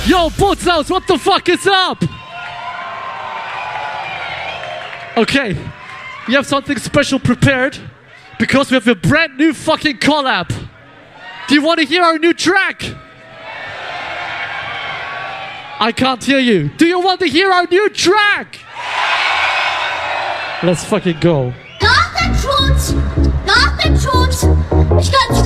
Yo, Bootshaus, what the fuck is up? Okay, we have something special prepared because we have a brand new fucking collab. Do you want to hear our new track? I can't hear you. Do you want to hear our new track? Let's fucking go. Datenschutz! Datenschutz! Ich kann's